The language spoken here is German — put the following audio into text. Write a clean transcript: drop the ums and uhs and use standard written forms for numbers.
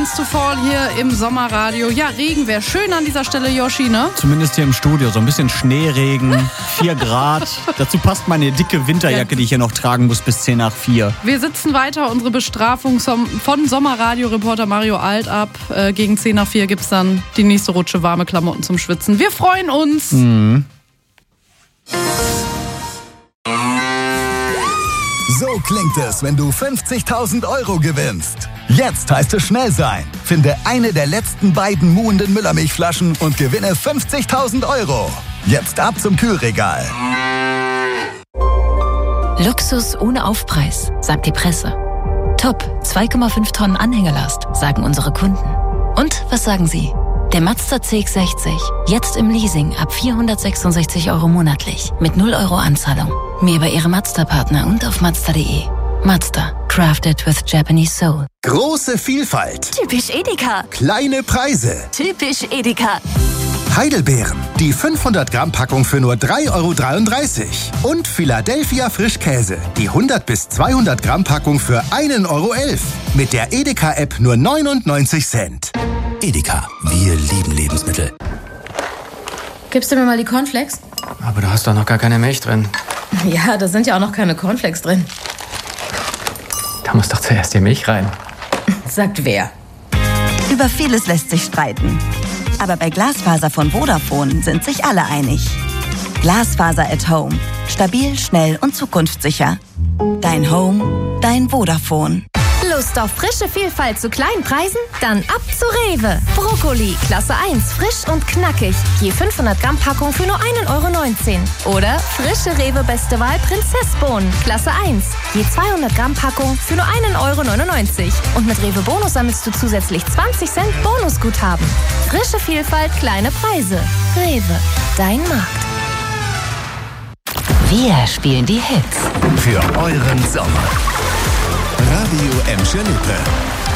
Begins to Fall hier im Sommerradio. Ja, Regen wäre schön an dieser Stelle, Yoshi, ne? Zumindest hier im Studio. So ein bisschen Schneeregen, 4 Grad. Dazu passt meine dicke Winterjacke, die ich hier noch tragen muss bis 10 nach 4. Wir sitzen weiter unsere Bestrafung von Sommerradio-Reporter Mario Alt ab. Gegen 10 nach 4 gibt's dann die nächste Rutsche warme Klamotten zum Schwitzen. Wir freuen uns. So klingt es, wenn du 50.000 Euro gewinnst. Jetzt heißt es schnell sein. Finde eine der letzten beiden muhenden Müllermilchflaschen und gewinne 50.000 Euro. Jetzt ab zum Kühlregal. Luxus ohne Aufpreis, sagt die Presse. Top, 2,5 Tonnen Anhängerlast, sagen unsere Kunden. Und was sagen Sie? Der Mazda CX-60, jetzt im Leasing ab 466 Euro monatlich, mit 0 Euro Anzahlung. Mehr bei Ihrem Mazda-Partner und auf Mazda.de. Mazda, crafted with Japanese soul. Große Vielfalt. Typisch Edeka. Kleine Preise. Typisch Edeka. Heidelbeeren, die 500-Gramm-Packung für nur 3,33 € und Philadelphia Frischkäse, die 100 bis 200-Gramm-Packung für 1,11 € mit der Edeka-App nur 99 Cent. Edeka, wir lieben Lebensmittel. Gibst du mir mal die Cornflakes? Aber du hast doch noch gar keine Milch drin. Ja, da sind ja auch noch keine Cornflakes drin. Da muss doch zuerst die Milch rein. Sagt wer? Über vieles lässt sich streiten. Aber bei Glasfaser von Vodafone sind sich alle einig. Glasfaser at Home. Stabil, schnell und zukunftssicher. Dein Home, dein Vodafone. Lust auf frische Vielfalt zu kleinen Preisen? Dann ab zu Rewe. Brokkoli, Klasse 1, frisch und knackig. Je 500 Gramm Packung für nur 1,19 €. Oder frische Rewe Beste Wahl Prinzessbohnen, Klasse 1. Je 200 Gramm Packung für nur 1,99 €. Und mit Rewe Bonus sammelst du zusätzlich 20 Cent Bonusguthaben. Frische Vielfalt, kleine Preise. Rewe, dein Markt. Wir spielen die Hits. Für euren Sommer. Radio Emscher Lippe.